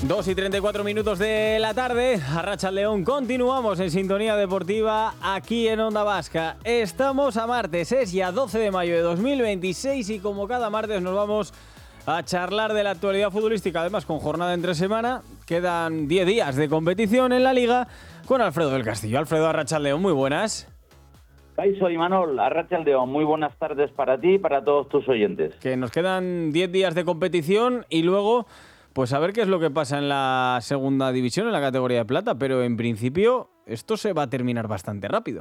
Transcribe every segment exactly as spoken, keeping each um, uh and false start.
dos y treinta y cuatro minutos de la tarde, Arratsaldeon, continuamos en Sintonía Deportiva aquí en Onda Vasca. Estamos a martes, es ya doce de mayo de dos mil veintiséis y como cada martes nos vamos a charlar de la actualidad futbolística, además con jornada entre semana. Quedan diez días de competición en la Liga con Alfredo del Castillo. Alfredo, Arratsaldeon, muy buenas. Kaixo Imanol, Arratsaldeon, muy buenas tardes para ti y para todos tus oyentes. Que nos quedan diez días de competición y luego pues a ver qué es lo que pasa en la segunda división, en la categoría de plata, pero en principio esto se va a terminar bastante rápido.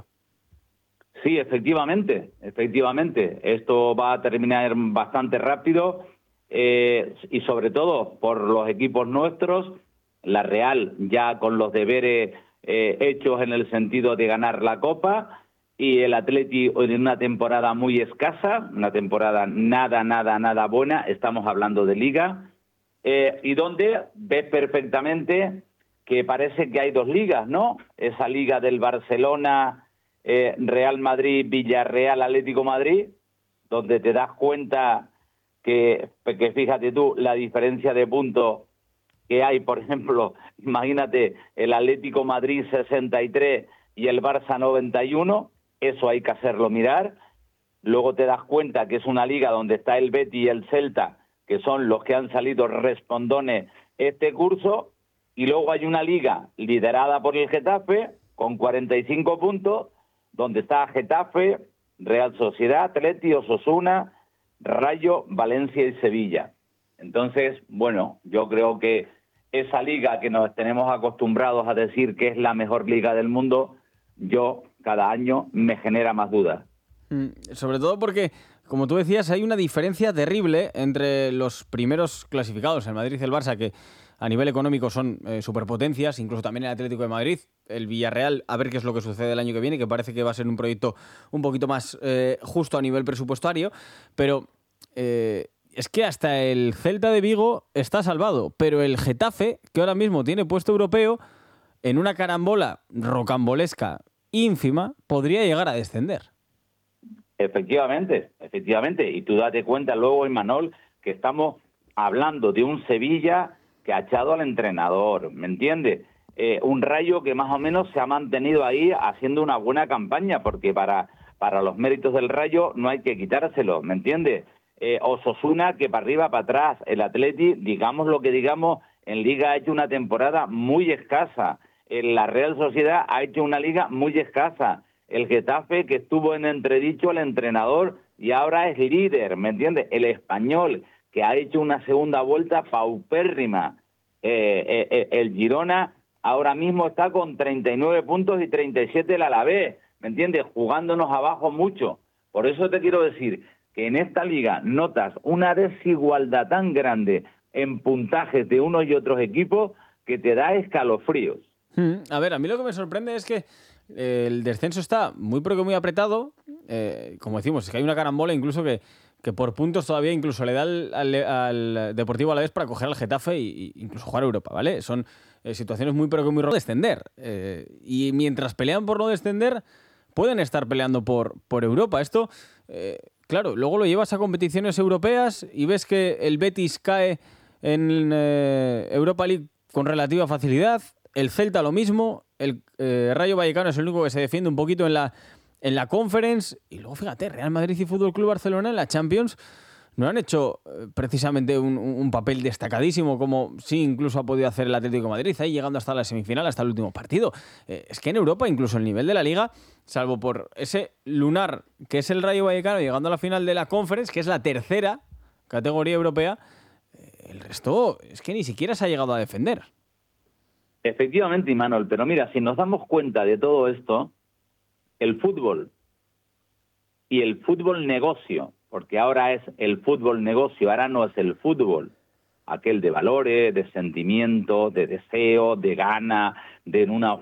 Sí, efectivamente, efectivamente, esto va a terminar bastante rápido eh, y sobre todo por los equipos nuestros, la Real ya con los deberes eh, hechos en el sentido de ganar la Copa y el Atleti en una temporada muy escasa, una temporada nada, nada, nada buena, estamos hablando de Liga. Eh, y donde ves perfectamente que parece que hay dos ligas, ¿no? Esa liga del Barcelona, eh, Real Madrid, Villarreal, Atlético Madrid, donde te das cuenta que, que fíjate tú, la diferencia de puntos que hay, por ejemplo, imagínate, el Atlético Madrid sesenta y tres y el Barça noventa y uno, eso hay que hacerlo mirar. Luego te das cuenta que es una liga donde está el Betis y el Celta, que son los que han salido respondones este curso, y luego hay una liga liderada por el Getafe, con cuarenta y cinco puntos, donde está Getafe, Real Sociedad, Atleti, Osasuna, Rayo, Valencia y Sevilla. Entonces, bueno, yo creo que esa liga que nos tenemos acostumbrados a decir que es la mejor liga del mundo, yo cada año me genera más dudas. Mm, sobre todo porque, como tú decías, hay una diferencia terrible entre los primeros clasificados, el Madrid y el Barça, que a nivel económico son eh, superpotencias, incluso también el Atlético de Madrid, el Villarreal, a ver qué es lo que sucede el año que viene, que parece que va a ser un proyecto un poquito más eh, justo a nivel presupuestario, pero eh, es que hasta el Celta de Vigo está salvado, pero el Getafe, que ahora mismo tiene puesto europeo, en una carambola rocambolesca ínfima, podría llegar a descender. Efectivamente, efectivamente, y tú date cuenta luego, Imanol, que estamos hablando de un Sevilla que ha echado al entrenador, ¿me entiendes? Eh, un Rayo que más o menos se ha mantenido ahí haciendo una buena campaña, porque para, para los méritos del Rayo no hay que quitárselo, ¿me entiendes? Eh, Osasuna que para arriba, para atrás, el Atleti, digamos lo que digamos, en Liga ha hecho una temporada muy escasa, en la Real Sociedad ha hecho una liga muy escasa, el Getafe que estuvo en entredicho al entrenador y ahora es líder, ¿me entiendes? El Español que ha hecho una segunda vuelta paupérrima. Eh, eh, eh, el Girona ahora mismo está con treinta y nueve puntos y treinta y siete el Alavés, ¿me entiendes? Jugándonos abajo mucho. Por eso te quiero decir que en esta liga notas una desigualdad tan grande en puntajes de unos y otros equipos que te da escalofríos. Hmm. A ver, a mí lo que me sorprende es que el descenso está muy pero que muy apretado, eh, como decimos, es que hay una carambola incluso que, que por puntos todavía incluso le da al, al, al Deportivo Alavés para coger al Getafe e incluso jugar a Europa, ¿vale? Son eh, situaciones muy pero que muy rojas. Descender, eh, y mientras pelean por no descender, pueden estar peleando por, por Europa. Esto, eh, claro, luego lo llevas a competiciones europeas y ves que el Betis cae en eh, Europa League con relativa facilidad, el Celta lo mismo, el eh, Rayo Vallecano es el único que se defiende un poquito en la, en la Conference, y luego fíjate, Real Madrid y Fútbol Club Barcelona en la Champions no han hecho eh, precisamente un, un papel destacadísimo como sí incluso ha podido hacer el Atlético de Madrid, ahí llegando hasta la semifinal, hasta el último partido. Eh, es que en Europa incluso el nivel de la Liga, salvo por ese lunar que es el Rayo Vallecano llegando a la final de la Conference, que es la tercera categoría europea, eh, el resto es que ni siquiera se ha llegado a defender. Efectivamente, Imanol, pero mira, si nos damos cuenta de todo esto, el fútbol y el fútbol negocio, porque ahora es el fútbol negocio, ahora no es el fútbol, aquel de valores, de sentimiento, de deseo, de gana, de una